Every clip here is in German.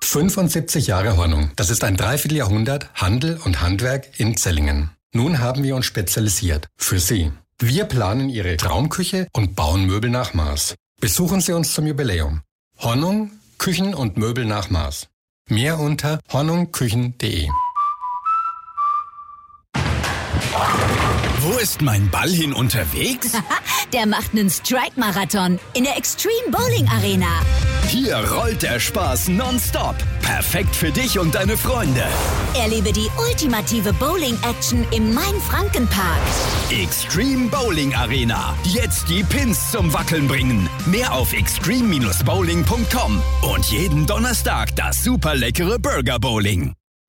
75 Jahre Hornung. Das ist ein Dreivierteljahrhundert Handel und Handwerk in Zellingen. Nun haben wir uns spezialisiert. Für Sie. Wir planen Ihre Traumküche und bauen Möbel nach Maß. Besuchen Sie uns zum Jubiläum. Hornung, Küchen und Möbel nach Maß. Mehr unter hornungküchen.de. Wo ist mein Ball hin unterwegs? Der macht einen Strike-Marathon in der Extreme Bowling Arena. Hier rollt der Spaß nonstop. Perfekt für dich und deine Freunde. Erlebe die ultimative Bowling-Action im Main-Franken-Park. Extreme Bowling Arena. Jetzt die Pins zum Wackeln bringen. Mehr auf extreme-bowling.com. Und jeden Donnerstag das super leckere Burger Bowling.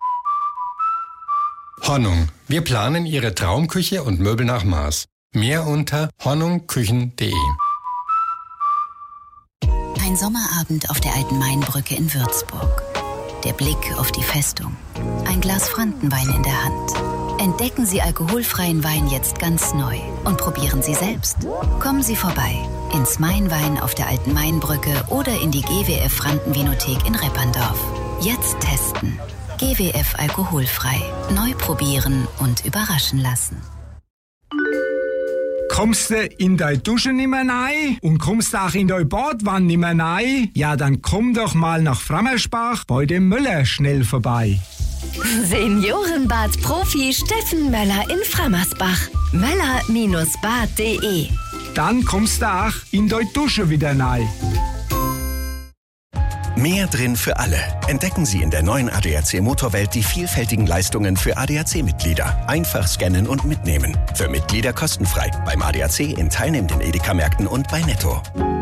Hornung. Wir planen Ihre Traumküche und Möbel nach Maß. Mehr unter hornungküchen.de. Ein Sommerabend auf der alten Mainbrücke in Würzburg. Der Blick auf die Festung. Ein Glas Frankenwein in der Hand. Entdecken Sie alkoholfreien Wein jetzt ganz neu und probieren Sie selbst. Kommen Sie vorbei ins Mainwein auf der alten Mainbrücke oder in die GWF Frankenvinothek in Repperndorf. Jetzt testen. GWF alkoholfrei. Neu probieren und überraschen lassen. Kommst du in deine Dusche nicht mehr rein und kommst auch in deine Badwanne nicht mehr rein? Ja, dann komm doch mal nach Frammersbach bei dem Möller schnell vorbei. Seniorenbad-Profi Steffen Möller in Frammersbach. Möller-bad.de. Dann kommst du auch in deine Dusche wieder rein. Mehr drin für alle. Entdecken Sie in der neuen ADAC Motorwelt die vielfältigen Leistungen für ADAC-Mitglieder. Einfach scannen und mitnehmen. Für Mitglieder kostenfrei. Beim ADAC in teilnehmenden Edeka-Märkten und bei Netto.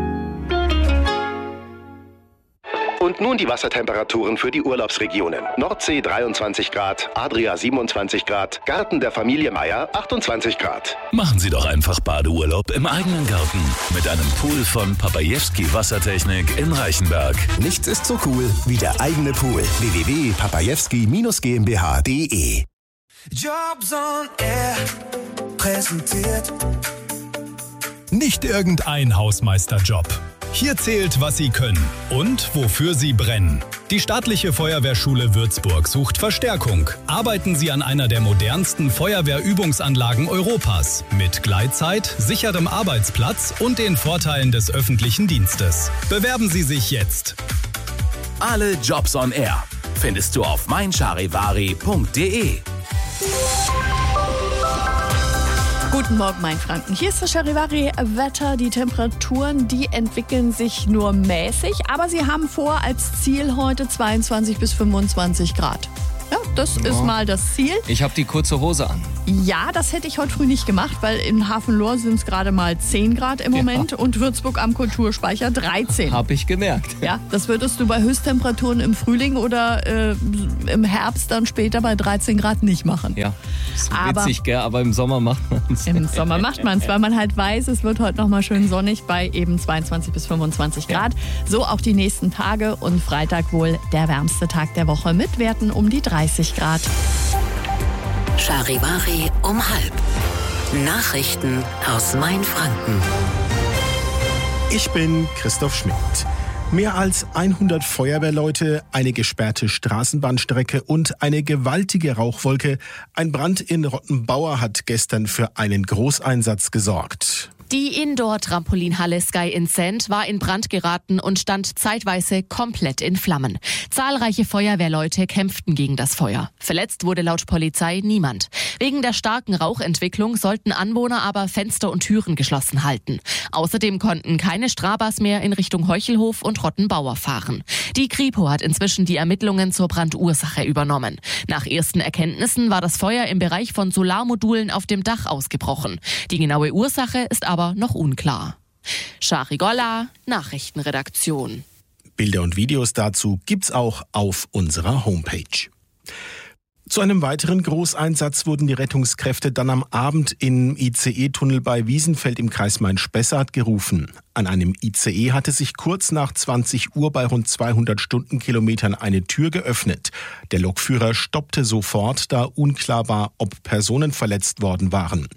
Und nun die Wassertemperaturen für die Urlaubsregionen. Nordsee 23 Grad, Adria 27 Grad, Garten der Familie Meier 28 Grad. Machen Sie doch einfach Badeurlaub im eigenen Garten mit einem Pool von Papajewski Wassertechnik in Reichenberg. Nichts ist so cool wie der eigene Pool. www.papajewski-GmbH.de. Jobs on Air präsentiert. Nicht irgendein Hausmeisterjob. Hier zählt, was Sie können und wofür Sie brennen. Die staatliche Feuerwehrschule Würzburg sucht Verstärkung. Arbeiten Sie an einer der modernsten Feuerwehrübungsanlagen Europas mit Gleitzeit, sicherem Arbeitsplatz und den Vorteilen des öffentlichen Dienstes. Bewerben Sie sich jetzt. Alle Jobs on Air findest du auf meincharivari.de. Guten Morgen, Mainfranken. Hier ist das Charivari-Wetter. Die Temperaturen, die entwickeln sich nur mäßig, aber sie haben vor als Ziel heute 22 bis 25 Grad. Ja, das ist mal das Ziel. Ich habe die kurze Hose an. Ja, das hätte ich heute früh nicht gemacht, weil in Hafenlohr sind es gerade mal 10 Grad im Moment und Würzburg am Kulturspeicher 13. Habe ich gemerkt. Ja, das würdest du bei Höchsttemperaturen im Frühling oder im Herbst dann später bei 13 Grad nicht machen. Ja, ist witzig, gell? Aber im Sommer macht man es. Im Sommer macht man es, weil man halt weiß, es wird heute nochmal schön sonnig bei eben 22 bis 25 Grad. So auch die nächsten Tage und Freitag wohl der wärmste Tag der Woche mit Werten um die 30 Grad. Charivari um 12:30. Nachrichten aus Mainfranken. Ich bin Christoph Schmidt. Mehr als 100 Feuerwehrleute, eine gesperrte Straßenbahnstrecke und eine gewaltige Rauchwolke. Ein Brand in Rottenbauer hat gestern für einen Großeinsatz gesorgt. Die Indoor-Trampolinhalle Sky in Sand war in Brand geraten und stand zeitweise komplett in Flammen. Zahlreiche Feuerwehrleute kämpften gegen das Feuer. Verletzt wurde laut Polizei niemand. Wegen der starken Rauchentwicklung sollten Anwohner aber Fenster und Türen geschlossen halten. Außerdem konnten keine Strabas mehr in Richtung Heuchelhof und Rottenbauer fahren. Die Kripo hat inzwischen die Ermittlungen zur Brandursache übernommen. Nach ersten Erkenntnissen war das Feuer im Bereich von Solarmodulen auf dem Dach ausgebrochen. Die genaue Ursache ist aber noch unklar. Shari Golla, Nachrichtenredaktion. Bilder und Videos dazu gibt's auch auf unserer Homepage. Zu einem weiteren Großeinsatz wurden die Rettungskräfte dann am Abend im ICE-Tunnel bei Wiesenfeld im Kreis Main-Spessart gerufen. An einem ICE hatte sich kurz nach 20 Uhr bei rund 200 Stundenkilometern eine Tür geöffnet. Der Lokführer stoppte sofort, da unklar war, ob Personen verletzt worden waren.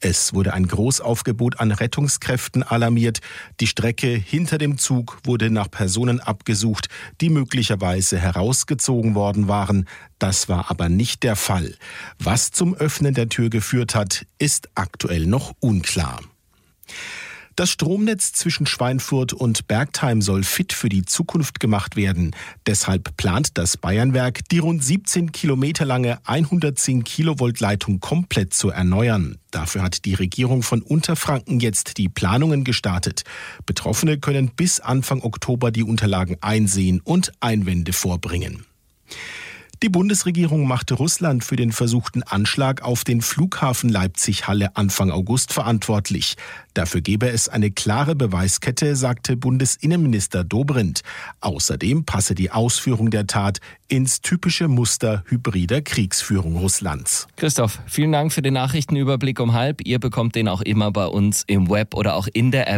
Es wurde ein Großaufgebot an Rettungskräften alarmiert. Die Strecke hinter dem Zug wurde nach Personen abgesucht, die möglicherweise herausgezogen worden waren. Das war aber nicht der Fall. Was zum Öffnen der Tür geführt hat, ist aktuell noch unklar. Das Stromnetz zwischen Schweinfurt und Bergtheim soll fit für die Zukunft gemacht werden. Deshalb plant das Bayernwerk, die rund 17 Kilometer lange 110 Kilovolt Leitung komplett zu erneuern. Dafür hat die Regierung von Unterfranken jetzt die Planungen gestartet. Betroffene können bis Anfang Oktober die Unterlagen einsehen und Einwände vorbringen. Die Bundesregierung machte Russland für den versuchten Anschlag auf den Flughafen Leipzig-Halle Anfang August verantwortlich. Dafür gebe es eine klare Beweiskette, sagte Bundesinnenminister Dobrindt. Außerdem passe die Ausführung der Tat ins typische Muster hybrider Kriegsführung Russlands. Christoph, vielen Dank für den Nachrichtenüberblick um 12:30. Ihr bekommt den auch immer bei uns im Web oder auch in der App.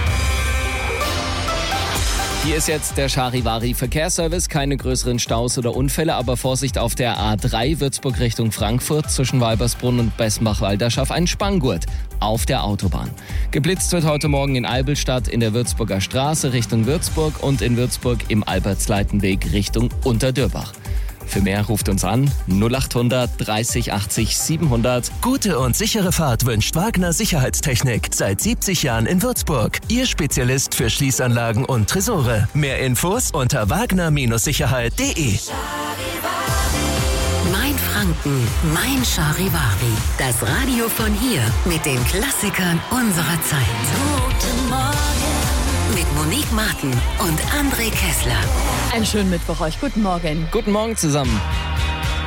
Hier ist jetzt der Charivari Verkehrsservice. Keine größeren Staus oder Unfälle, aber Vorsicht auf der A3 Würzburg Richtung Frankfurt zwischen Weibersbrunn und Bessenbach-Walderschaft ein Spanngurt auf der Autobahn. Geblitzt wird heute Morgen in Eibelstadt in der Würzburger Straße Richtung Würzburg und in Würzburg im Albertsleitenweg Richtung Unterdürbach. Für mehr ruft uns an 0800 30 80 700. Gute und sichere Fahrt wünscht Wagner Sicherheitstechnik. Seit 70 Jahren in Würzburg. Ihr Spezialist für Schließanlagen und Tresore. Mehr Infos unter wagner-sicherheit.de. Mein Franken, mein Charivari. Das Radio von hier mit den Klassikern unserer Zeit. Guten Morgen mit Monique Martin und André Kessler. Einen schönen Mittwoch euch. Guten Morgen. Guten Morgen zusammen.